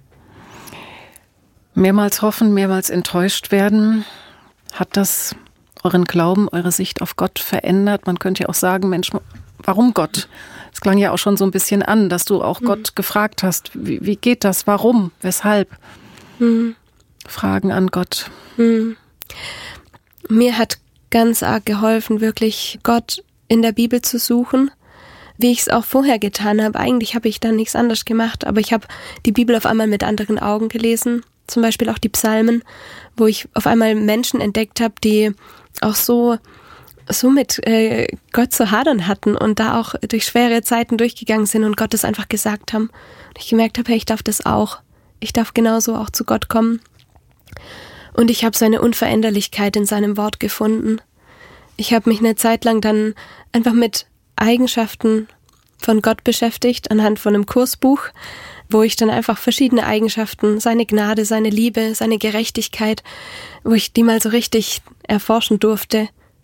Mehrmals hoffen, mehrmals enttäuscht werden. Hat das euren Glauben, eure Sicht auf Gott verändert? Man könnte ja auch sagen, Mensch, warum Gott? Es klang ja auch schon so ein bisschen an, dass du auch mhm. Gott gefragt hast. Wie, wie geht das? Warum? Weshalb? Mhm. Fragen an Gott. Mhm. Mir hat ganz arg geholfen, wirklich Gott in der Bibel zu suchen. Wie ich es auch vorher getan habe. Eigentlich habe ich dann nichts anderes gemacht, aber ich habe die Bibel auf einmal mit anderen Augen gelesen. Zum Beispiel auch die Psalmen, wo ich auf einmal Menschen entdeckt habe, die auch so, so mit äh, Gott zu hadern hatten und da auch durch schwere Zeiten durchgegangen sind und Gott das einfach gesagt haben. Und ich gemerkt habe, hey, ich darf das auch. Ich darf genauso auch zu Gott kommen. Und ich habe seine Unveränderlichkeit in seinem Wort gefunden. Ich habe mich eine Zeit lang dann einfach mit Eigenschaften von Gott beschäftigt, anhand von einem Kursbuch, wo ich dann einfach verschiedene Eigenschaften, seine Gnade, seine Liebe, seine Gerechtigkeit, wo ich die mal so richtig erforschen durfte,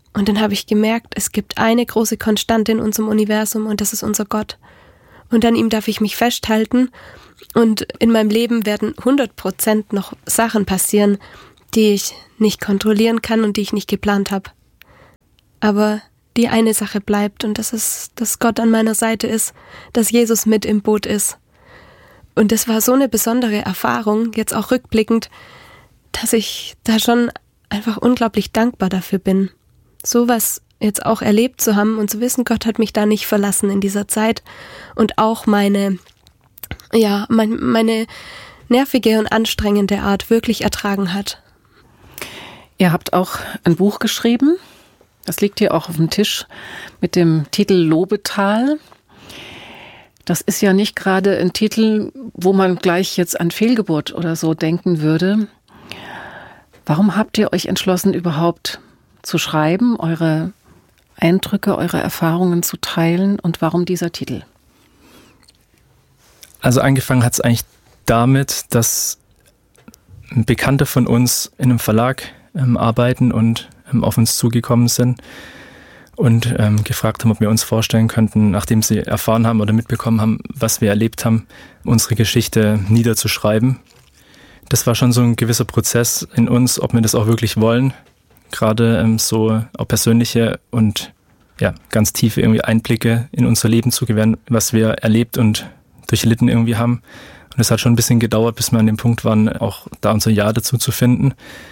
Und dann habe ich gemerkt, es gibt eine große Konstante in unserem Universum und das ist unser Gott. Und an ihm darf ich mich festhalten und in meinem Leben werden hundert Prozent noch Sachen passieren, die ich nicht kontrollieren kann und die ich nicht geplant habe. Aber die eine Sache bleibt und das ist, dass Gott an meiner Seite ist, dass Jesus mit im Boot ist. Und das war so eine besondere Erfahrung, jetzt auch rückblickend, dass ich da schon einfach unglaublich dankbar dafür bin, sowas jetzt auch erlebt zu haben und zu wissen, Gott hat mich da nicht verlassen in dieser Zeit und auch meine, ja, mein, meine nervige und anstrengende Art wirklich ertragen hat. Ihr habt auch ein Buch geschrieben, das liegt hier auch auf dem Tisch, mit dem Titel Lobetal. Das ist ja nicht gerade ein Titel, wo man gleich jetzt an Fehlgeburt oder so denken würde. Warum habt ihr euch entschlossen, überhaupt zu schreiben, eure Eindrücke, eure Erfahrungen zu teilen und warum dieser Titel? Also angefangen hat es eigentlich damit, dass ein Bekannter von uns in einem Verlag ähm, arbeiten und ähm, auf uns zugekommen sind und ähm, gefragt haben, ob wir uns vorstellen könnten, nachdem sie erfahren haben oder mitbekommen haben, was wir erlebt haben, unsere Geschichte niederzuschreiben. Das war schon so ein gewisser Prozess in uns, ob wir das auch wirklich wollen. Gerade ähm, so auch persönliche und ja, ganz tiefe irgendwie Einblicke in unser Leben zu gewähren, was wir erlebt und durchlitten irgendwie haben. Und es hat schon ein bisschen gedauert, bis wir an dem Punkt waren, auch da unser Ja dazu zu finden.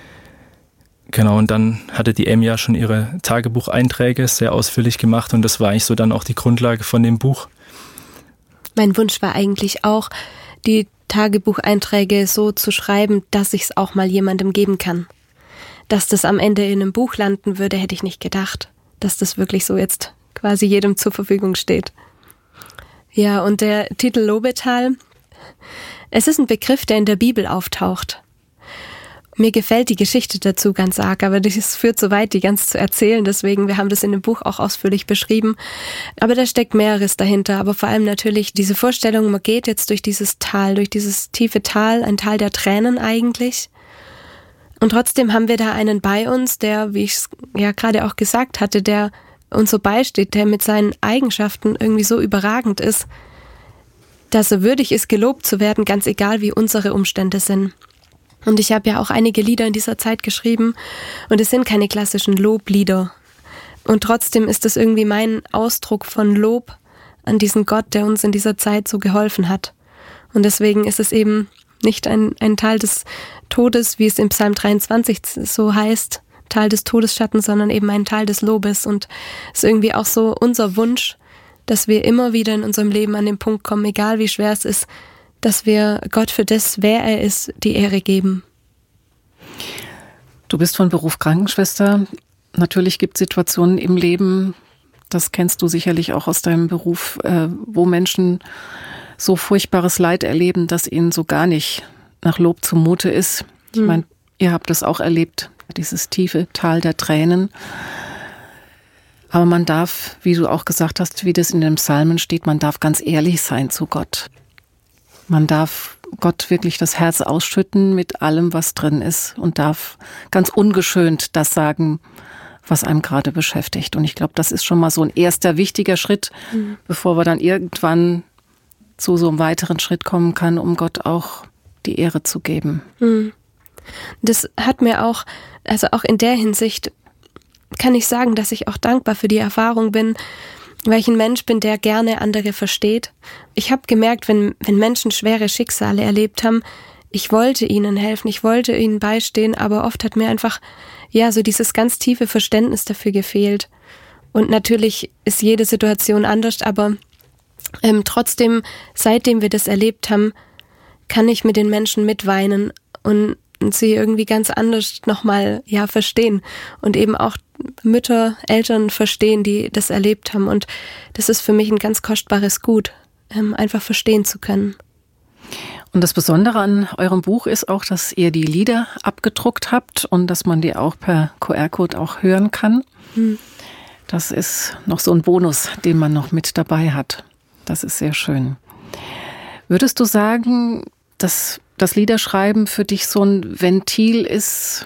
Genau, und dann hatte die Amy ja schon ihre Tagebucheinträge sehr ausführlich gemacht und das war eigentlich so dann auch die Grundlage von dem Buch. Mein Wunsch war eigentlich auch, die Tagebucheinträge so zu schreiben, dass ich es auch mal jemandem geben kann. Dass das am Ende in einem Buch landen würde, hätte ich nicht gedacht. Dass das wirklich so jetzt quasi jedem zur Verfügung steht. Ja, und der Titel Lobetal, es ist ein Begriff, der in der Bibel auftaucht. Mir gefällt die Geschichte dazu ganz arg, aber das führt so weit, die ganz zu erzählen. Deswegen, wir haben das in dem Buch auch ausführlich beschrieben. Aber da steckt mehreres dahinter. Aber vor allem natürlich diese Vorstellung, man geht jetzt durch dieses Tal, durch dieses tiefe Tal, ein Tal der Tränen eigentlich. Und trotzdem haben wir da einen bei uns, der, wie ich es ja gerade auch gesagt hatte, der uns so beisteht, der mit seinen Eigenschaften irgendwie so überragend ist, dass er würdig ist, gelobt zu werden, ganz egal wie unsere Umstände sind. Und ich habe ja auch einige Lieder in dieser Zeit geschrieben und es sind keine klassischen Loblieder. Und trotzdem ist das irgendwie mein Ausdruck von Lob an diesen Gott, der uns in dieser Zeit so geholfen hat. Und deswegen ist es eben nicht ein, ein Tal des Todes, wie es im Psalm dreiundzwanzig so heißt, Tal des Todesschattens, sondern eben ein Tal des Lobes. Und es ist irgendwie auch so unser Wunsch, dass wir immer wieder in unserem Leben an den Punkt kommen, egal wie schwer es ist, dass wir Gott für das, wer er ist, die Ehre geben. Du bist von Beruf Krankenschwester. Natürlich gibt es Situationen im Leben, das kennst du sicherlich auch aus deinem Beruf, wo Menschen so furchtbares Leid erleben, dass ihnen so gar nicht nach Lob zumute ist. Ich meine, ihr habt das auch erlebt, dieses tiefe Tal der Tränen. Aber man darf, wie du auch gesagt hast, wie das in den Psalmen steht, man darf ganz ehrlich sein zu Gott. Man darf Gott wirklich das Herz ausschütten mit allem, was drin ist und darf ganz ungeschönt das sagen, was einem gerade beschäftigt. Und ich glaube, das ist schon mal so ein erster wichtiger Schritt, mhm. bevor wir dann irgendwann zu so einem weiteren Schritt kommen kann, um Gott auch die Ehre zu geben. Mhm. Das hat mir auch, also auch in der Hinsicht kann ich sagen, dass ich auch dankbar für die Erfahrung bin, weil ich ein Mensch bin, der gerne andere versteht. Ich habe gemerkt, wenn, wenn Menschen schwere Schicksale erlebt haben, ich wollte ihnen helfen, ich wollte ihnen beistehen, aber oft hat mir einfach, ja, so dieses ganz tiefe Verständnis dafür gefehlt. Und natürlich ist jede Situation anders, aber ähm, trotzdem, seitdem wir das erlebt haben, kann ich mit den Menschen mitweinen und sie irgendwie ganz anders nochmal, ja, verstehen und eben auch Mütter, Eltern verstehen, die das erlebt haben. Und das ist für mich ein ganz kostbares Gut, ähm, einfach verstehen zu können. Und das Besondere an eurem Buch ist auch, dass ihr die Lieder abgedruckt habt und dass man die auch per Q R-Code auch hören kann. Hm. Das ist noch so ein Bonus, den man noch mit dabei hat. Das ist sehr schön. Würdest du sagen, dass das Liederschreiben für dich so ein Ventil ist,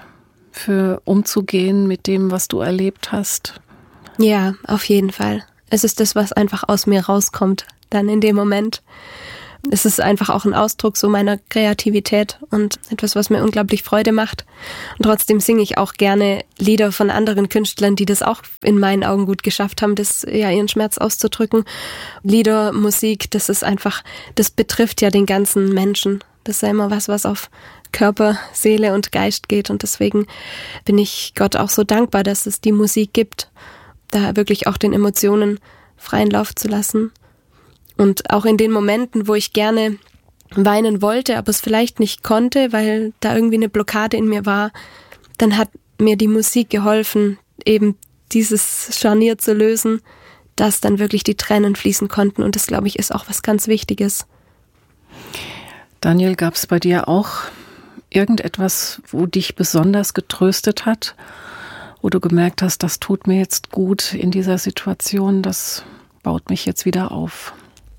für umzugehen mit dem, was du erlebt hast? Ja, auf jeden Fall. Es ist das, was einfach aus mir rauskommt, dann in dem Moment. Es ist einfach auch ein Ausdruck so meiner Kreativität und etwas, was mir unglaublich Freude macht. Und trotzdem singe ich auch gerne Lieder von anderen Künstlern, die das auch in meinen Augen gut geschafft haben, das ja ihren Schmerz auszudrücken. Lieder, Musik, das ist einfach, das betrifft ja den ganzen Menschen. Das ist ja immer was, was auf Körper, Seele und Geist geht. Und deswegen bin ich Gott auch so dankbar, dass es die Musik gibt, da wirklich auch den Emotionen freien Lauf zu lassen. Und auch in den Momenten, wo ich gerne weinen wollte, aber es vielleicht nicht konnte, weil da irgendwie eine Blockade in mir war, dann hat mir die Musik geholfen, eben dieses Scharnier zu lösen, dass dann wirklich die Tränen fließen konnten. Und das, glaube ich, ist auch was ganz Wichtiges. Daniel, gab es bei dir auch irgendetwas, wo dich besonders getröstet hat, wo du gemerkt hast, das tut mir jetzt gut in dieser Situation, das baut mich jetzt wieder auf?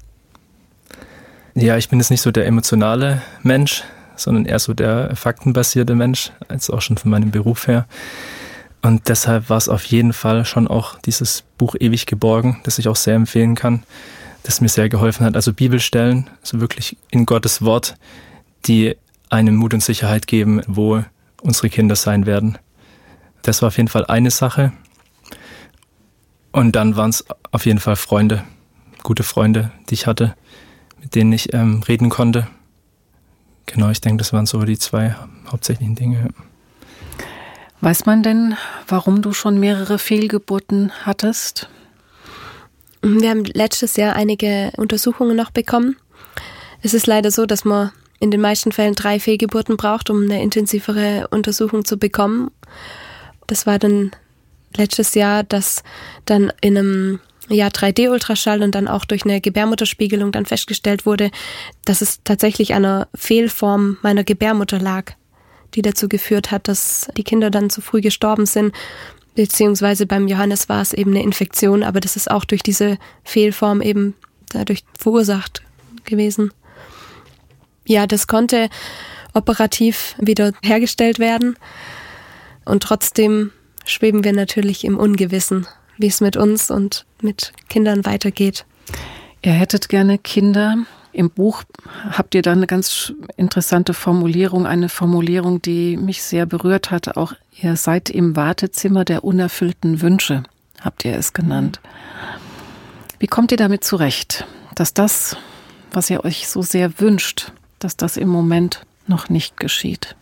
Ja, ich bin jetzt nicht so der emotionale Mensch, sondern eher so der faktenbasierte Mensch, als auch schon von meinem Beruf her. Und deshalb war es auf jeden Fall schon auch dieses Buch Ewig geborgen, das ich auch sehr empfehlen kann, das mir sehr geholfen hat. Also Bibelstellen, also wirklich in Gottes Wort, die einem Mut und Sicherheit geben, wo unsere Kinder sein werden. Das war auf jeden Fall eine Sache. Und dann waren es auf jeden Fall Freunde, gute Freunde, die ich hatte, mit denen ich ähm, reden konnte. Genau, ich denke, das waren so die zwei hauptsächlichen Dinge. Weiß man denn, warum du schon mehrere Fehlgeburten hattest? Wir haben letztes Jahr einige Untersuchungen noch bekommen. Es ist leider so, dass man in den meisten Fällen drei Fehlgeburten braucht, um eine intensivere Untersuchung zu bekommen. Das war dann letztes Jahr, dass dann in einem ja, drei D Ultraschall und dann auch durch eine Gebärmutterspiegelung dann festgestellt wurde, dass es tatsächlich an einer Fehlform meiner Gebärmutter lag, die dazu geführt hat, dass die Kinder dann zu früh gestorben sind. Beziehungsweise beim Johannes war es eben eine Infektion, aber das ist auch durch diese Fehlform eben dadurch verursacht gewesen. Ja, das konnte operativ wieder hergestellt werden und trotzdem schweben wir natürlich im Ungewissen, wie es mit uns und mit Kindern weitergeht. Ihr hättet gerne Kinder. Im Buch habt ihr da eine ganz interessante Formulierung, eine Formulierung, die mich sehr berührt hat. Auch ihr seid im Wartezimmer der unerfüllten Wünsche, habt ihr es genannt. Wie kommt ihr damit zurecht, dass das, was ihr euch so sehr wünscht, dass das im Moment noch nicht geschieht?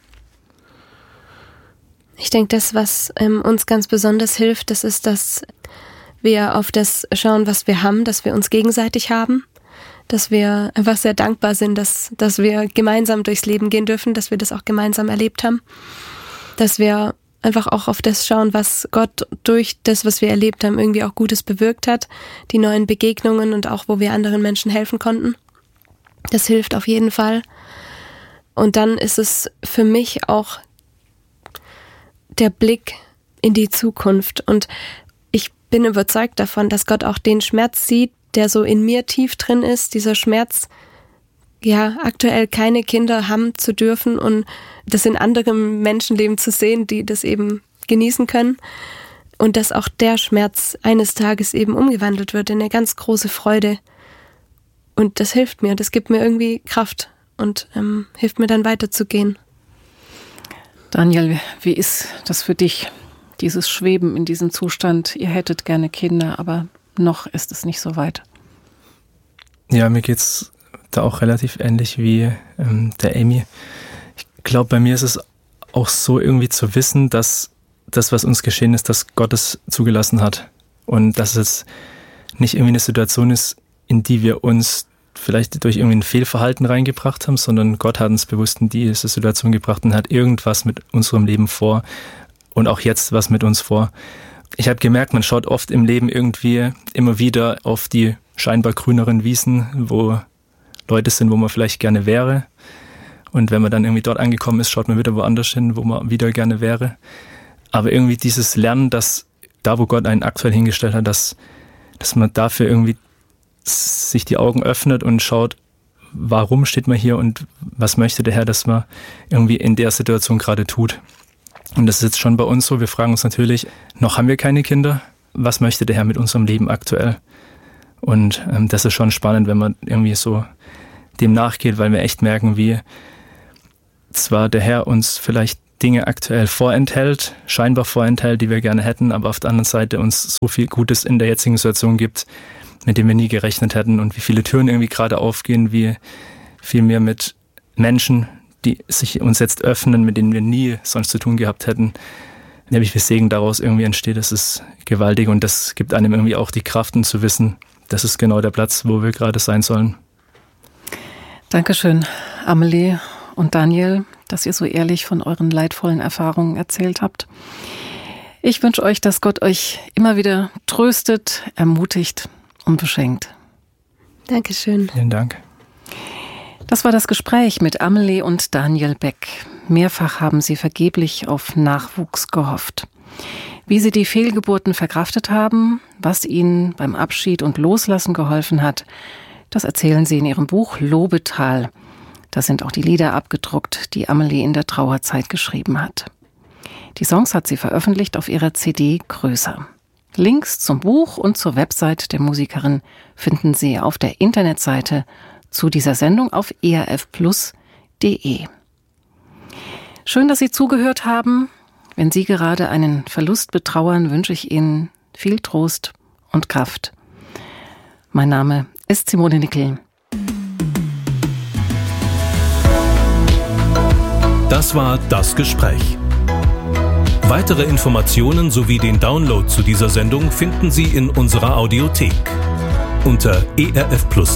Ich denke, das, was ähm, uns ganz besonders hilft, das ist, dass wir auf das schauen, was wir haben, dass wir uns gegenseitig haben, dass wir einfach sehr dankbar sind, dass, dass wir gemeinsam durchs Leben gehen dürfen, dass wir das auch gemeinsam erlebt haben, dass wir einfach auch auf das schauen, was Gott durch das, was wir erlebt haben, irgendwie auch Gutes bewirkt hat, die neuen Begegnungen und auch, wo wir anderen Menschen helfen konnten. Das hilft auf jeden Fall. Und dann ist es für mich auch der Blick in die Zukunft. Und ich bin überzeugt davon, dass Gott auch den Schmerz sieht, der so in mir tief drin ist. Dieser Schmerz, ja, aktuell keine Kinder haben zu dürfen und das in anderem Menschenleben zu sehen, die das eben genießen können. Und dass auch der Schmerz eines Tages eben umgewandelt wird in eine ganz große Freude. Und das hilft mir, das gibt mir irgendwie Kraft und ähm, hilft mir dann weiterzugehen. Daniel, wie ist das für dich, dieses Schweben in diesem Zustand? Ihr hättet gerne Kinder, aber noch ist es nicht so weit. Ja, mir geht's da auch relativ ähnlich wie ähm, der Amy. Ich glaube, bei mir ist es auch so irgendwie zu wissen, dass das, was uns geschehen ist, dass Gott es zugelassen hat und dass es nicht irgendwie eine Situation ist, in die wir uns vielleicht durch irgendwie ein Fehlverhalten reingebracht haben, sondern Gott hat uns bewusst in diese Situation gebracht und hat irgendwas mit unserem Leben vor und auch jetzt was mit uns vor. Ich habe gemerkt, man schaut oft im Leben irgendwie immer wieder auf die scheinbar grüneren Wiesen, wo Leute sind, wo man vielleicht gerne wäre. Und wenn man dann irgendwie dort angekommen ist, schaut man wieder woanders hin, wo man wieder gerne wäre. Aber irgendwie dieses Lernen, dass da, wo Gott einen aktuell hingestellt hat, dass, dass man dafür irgendwie sich die Augen öffnet und schaut, warum steht man hier und was möchte der Herr, dass man irgendwie in der Situation gerade tut. Und das ist jetzt schon bei uns so, wir fragen uns natürlich, noch haben wir keine Kinder, was möchte der Herr mit unserem Leben aktuell? Und ähm, das ist schon spannend, wenn man irgendwie so dem nachgeht, weil wir echt merken, wie zwar der Herr uns vielleicht Dinge aktuell vorenthält, scheinbar vorenthält, die wir gerne hätten, aber auf der anderen Seite uns so viel Gutes in der jetzigen Situation gibt, mit dem wir nie gerechnet hätten und wie viele Türen irgendwie gerade aufgehen, wie viel mehr mit Menschen, die sich uns jetzt öffnen, mit denen wir nie sonst zu tun gehabt hätten. Wie viel Segen daraus irgendwie entsteht, das ist gewaltig und das gibt einem irgendwie auch die Kraft, um zu wissen, das ist genau der Platz, wo wir gerade sein sollen. Dankeschön, Amelie und Daniel, dass ihr so ehrlich von euren leidvollen Erfahrungen erzählt habt. Ich wünsche euch, dass Gott euch immer wieder tröstet, ermutigt und beschenkt. Dankeschön. Vielen Dank. Das war das Gespräch mit Amelie und Daniel Beck. Mehrfach haben sie vergeblich auf Nachwuchs gehofft. Wie sie die Fehlgeburten verkraftet haben, was ihnen beim Abschied und Loslassen geholfen hat, das erzählen sie in ihrem Buch Lobetal. Da sind auch die Lieder abgedruckt, die Amelie in der Trauerzeit geschrieben hat. Die Songs hat sie veröffentlicht auf ihrer C D Größer. Links zum Buch und zur Website der Musikerin finden Sie auf der Internetseite zu dieser Sendung auf e r f plus punkt d e. Schön, dass Sie zugehört haben. Wenn Sie gerade einen Verlust betrauern, wünsche ich Ihnen viel Trost und Kraft. Mein Name ist Simone Nickel. Das war Das Gespräch. Weitere Informationen sowie den Download zu dieser Sendung finden Sie in unserer Audiothek unter e r f plus